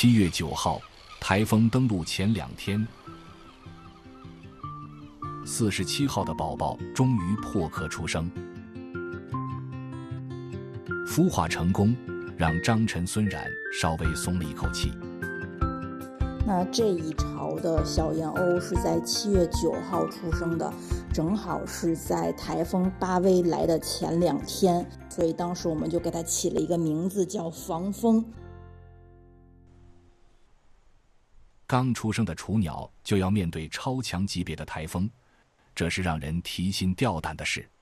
7月9号，台风登陆前2天，47号的宝宝终于破壳出生，孵化成功，让张晨、孙冉稍微松了一口气。 那这一巢的小燕鸥是在7月9号出生的，正好是在台风巴威来的前2天，所以当时我们就给它起了一个名字叫防风。 刚出生的雏鸟就要面对超强级别的台风，这是让人提心吊胆的事。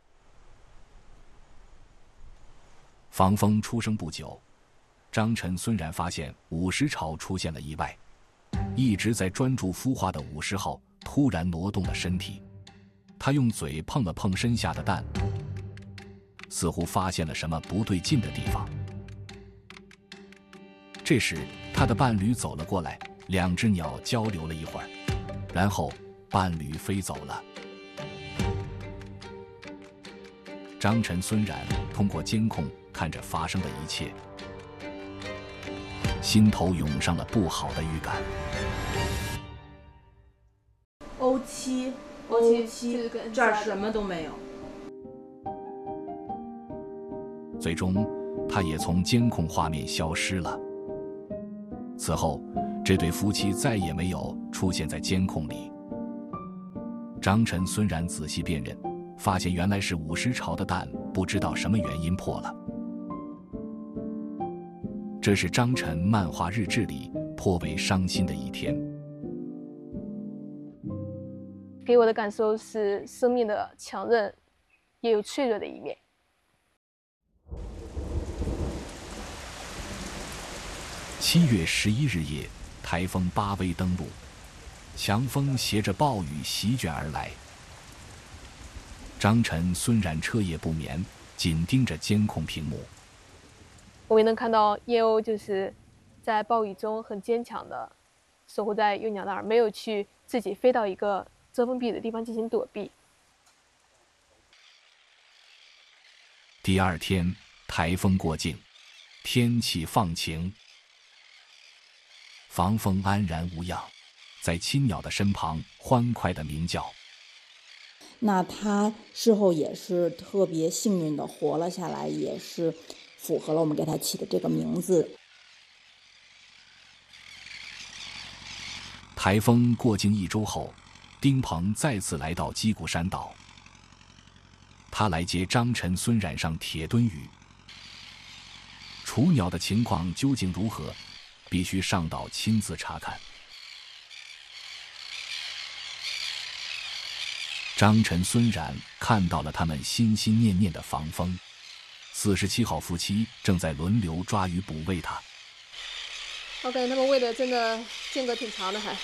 防风出生不久，张晨、孙冉发现50巢出现了意外。一直在专注孵化的50号突然挪动了身体，他用嘴碰了碰身下的蛋，似乎发现了什么不对劲的地方。这时他的伴侣走了过来，2只鸟交流了一会儿，然后伴侣飞走了。张晨、孙冉通过监控看着发生的一切，心头涌上了不好的预感。 欧七，这儿什么都没有。 最终，他也从监控画面消失了。此后，这对夫妻再也没有出现在监控里。张晨、孙冉仔细辨认，发现原来是50巢的蛋不知道什么原因破了。这是张晨漫画日志里颇为伤心的一天。 给我的感受是生命的强韧也有脆弱的一面。 7月11日夜，台风巴威登陆，强风携着暴雨席卷而来。张晨、孙冉彻夜不眠，紧盯着监控屏幕。 我们能看到燕鸥就是在暴雨中很坚强的守护在幼鸟那儿，没有去自己飞到一个遮风避雨的地方进行躲避。 第2天，台风过境，天气放晴，防风安然无恙，在亲鸟的身旁欢快地鸣叫。 那它事后也是特别幸运的活了下来，也是符合了我们给它起的这个名字。 台风过境1周后，丁鹏再次来到鸡骨山岛，他来接张晨、孙冉上铁墩屿。雏鸟的情况究竟如何，必须上岛亲自查看。张晨、孙冉看到了他们心心念念的防风。47号夫妻正在轮流抓鱼捕喂它。 我感觉他们喂的真的间隔挺长的还。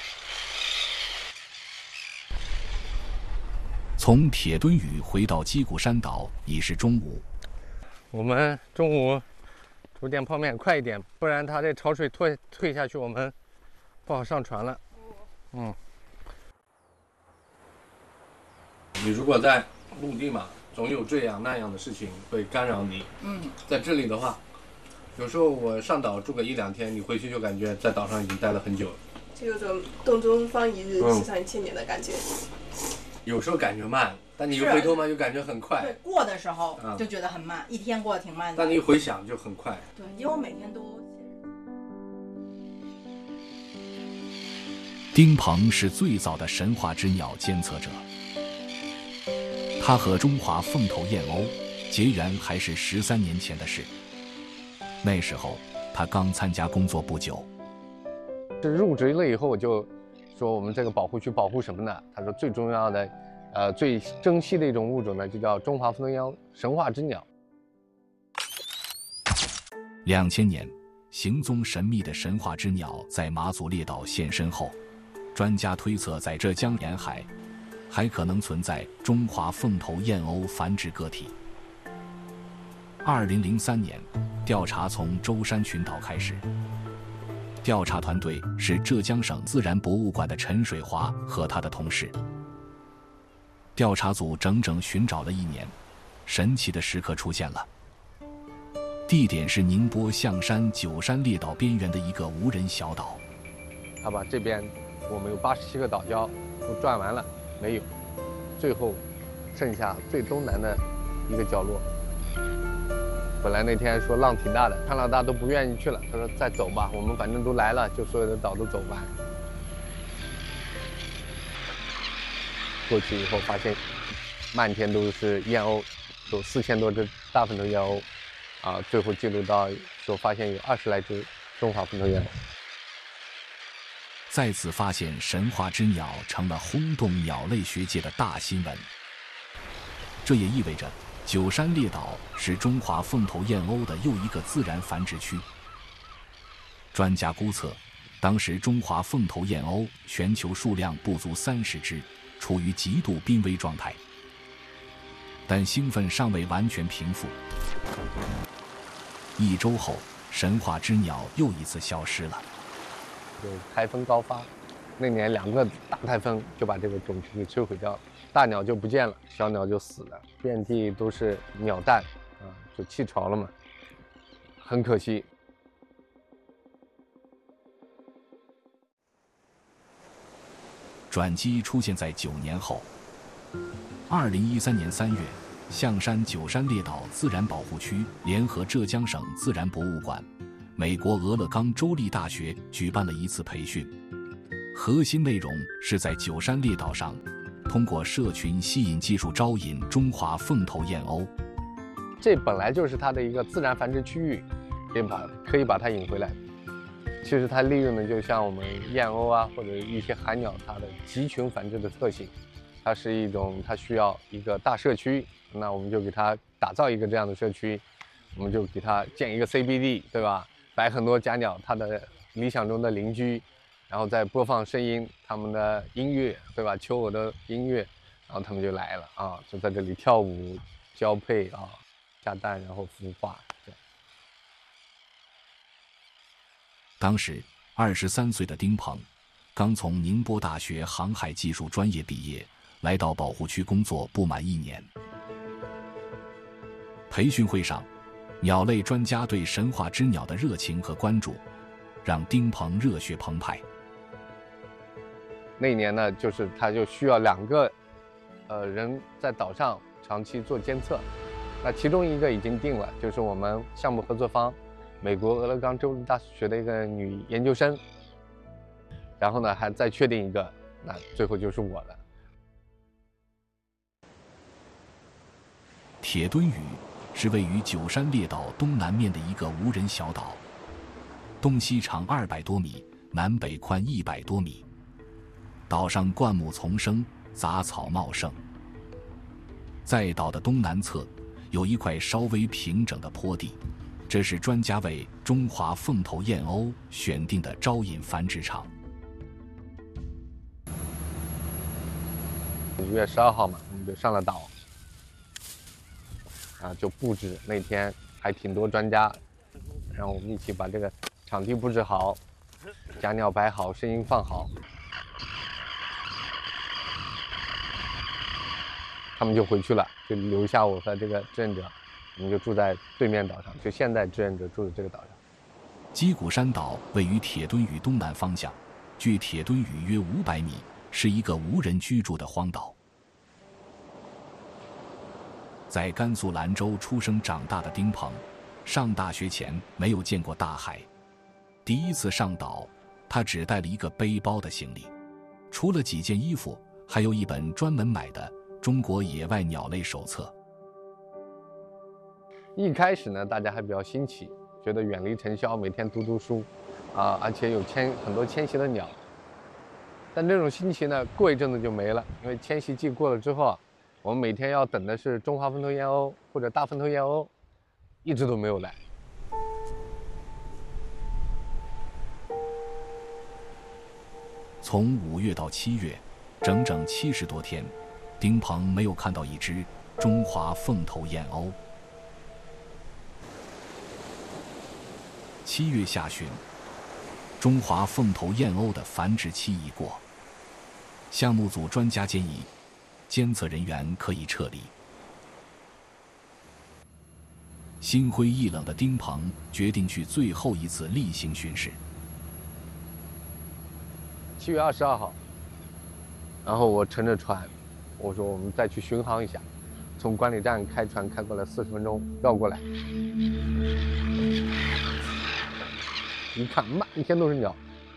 从铁墩屿回到鸡骨山岛已是中午。 我们中午煮点泡面，快一点，不然它这潮水退下去，我们不好上船了。你如果在陆地嘛，总有这样那样的事情会干扰你。在这里的话，有时候我上岛住个1、2天，你回去就感觉在岛上已经待了很久了， 就有种洞中方一日，世上1000年的感觉。 有时候感觉慢，但你一回头嘛，又感觉很快。 对，过的时候就觉得很慢，一天过得挺慢的。 但你一回想就很快。 对，因为我每天都。 丁鹏是最早的神话之鸟监测者。他和中华凤头燕鸥结缘还是13年前的事。那时候他刚参加工作不久。 入职了以后，我就说我们这个保护区保护什么呢？他说最重要的，最珍惜的一种物种呢，就叫中华凤头燕鸥神话之鸟。 2000年，行踪神秘的神话之鸟在马祖列岛现身后，专家推测在浙江沿海还可能存在中华凤头燕鸥繁殖个体。2003年，调查从舟山群岛开始。调查团队是浙江省自然博物馆的陈水华和他的同事。调查组整整寻找了1年，神奇的时刻出现了。 地点是宁波象山九山列岛边缘的一个无人小岛。 他把这边我们有87个岛礁都转完了，没有，最后剩下最东南的一个角落。本来那天说浪挺大的，看老大都不愿意去了，他说再走吧，我们反正都来了，就所有的岛都走完。过去以后发现，漫天都是燕鸥，有4000多只大粉头燕鸥，最后记录到说发现有20来只中华粉头燕鸥。 再次发现神话之鸟成了轰动鸟类学界的大新闻。这也意味着九山列岛是中华凤头燕鸥的又一个自然繁殖区。专家估测，当时中华凤头燕鸥全球数量不足30只，处于极度濒危状态。但兴奋尚未完全平复，1周后，神话之鸟又一次消失了。 有台风高发，那年2个大台风就把这个种群给摧毁掉了，大鸟就不见了，小鸟就死了，遍地都是鸟蛋，就弃巢了嘛，很可惜。 转机出现在9年后，2013年3月，象山九山列岛自然保护区联合浙江省自然博物馆、美国俄勒冈州立大学举办了一次培训，核心内容是在九山列岛上，通过社群吸引技术招引中华凤头燕鸥。 这本来就是它的一个自然繁殖区域，可以把它引回来。其实它利用的就像我们燕鸥啊或者一些海鸟它的集群繁殖的特性，它是一种它需要一个大社区，那我们就给它打造一个这样的社区，我们就给它建一个 CBD， 对吧？摆很多家鸟，它的理想中的邻居，然后再播放声音，他们的音乐，对吧？求偶的音乐，然后他们就来了就在这里跳舞、交配下蛋，然后孵化。 当时23岁的丁鹏，刚从宁波大学航海技术专业毕业，来到保护区工作不满1年。培训会上，鸟类专家对神话之鸟的热情和关注，让丁鹏热血澎湃。 那年呢，他就需要2个人在岛上长期做监测，那其中一个已经定了，就是我们项目合作方美国俄勒冈州立大学的一个女研究生，然后呢还再确定一个，那最后就是我了。 铁墩屿是位于九山列岛东南面的一个无人小岛，东西长200多米，南北宽100多米。岛上灌木丛生，杂草茂盛。在岛的东南侧有一块稍微平整的坡地，这是专家为中华凤头燕鸥选定的招引繁殖场。 5月12号嘛，我们就上了岛，就布置。那天还挺多专家，然后我们一起把这个场地布置好，家鸟摆好，声音放好。他们就回去了，就留下我和这个志愿者，我们就住在对面岛上，就现在志愿者住的这个岛上。 鸡骨山岛位于铁墩屿东南方向，距铁墩屿约500米，是一个无人居住的荒岛。在甘肃兰州出生长大的丁鹏，上大学前没有见过大海。第一次上岛，他只带了一个背包的行李，除了几件衣服，还有一本专门买的《中国野外鸟类手册》。 一开始呢，大家还比较新奇，觉得远离尘嚣，每天读读书，而且有很多迁徙的鸟。但这种新奇呢，过一阵子就没了，因为迁徙季过了之后我们每天要等的是中华凤头燕鸥或者大凤头燕鸥，一直都没有来。 从5月到7月，整整70多天，丁鹏没有看到一只中华凤头燕鸥。7月下旬，中华凤头燕鸥的繁殖期已过，项目组专家建议，监测人员可以撤离。 心灰意冷的丁鹏决定去最后一次例行巡视。 7月22号，然后我乘着船，我说我们再去巡航一下，从管理站开船开过来40分钟，绕过来，一看满天都是鸟。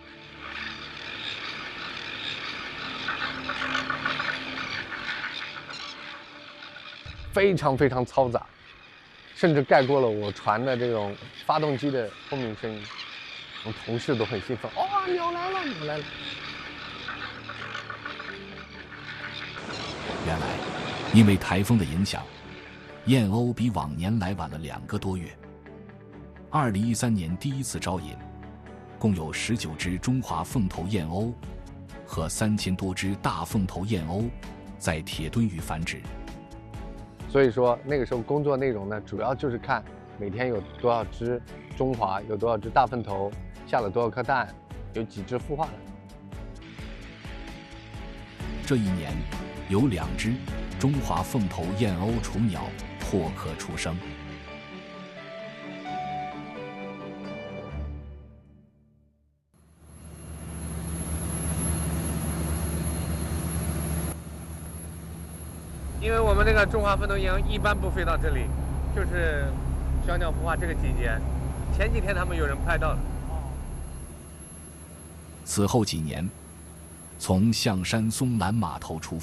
非常非常嘈杂，甚至盖过了我船的这种发动机的轰鸣声音。我们同事都很兴奋，哇，鸟来了，鸟来了！ 原来，因为台风的影响，燕鸥比往年来晚了2个多月。2013年第一次招引，共有19只中华凤头燕鸥和3000多只大凤头燕鸥在铁墩屿繁殖。 所以说那个时候工作内容呢，主要就是看每天有多少只中华，有多少只大凤头，下了多少颗蛋，有几只孵化了。 这一年，有2只中华凤头燕鸥雏鸟破壳出生。 因为我们那个中华凤头燕鸥一般不飞到这里，就是小鸟孵化这个季节。前几天他们有人拍到了。 此后几年，从象山松兰码头出发。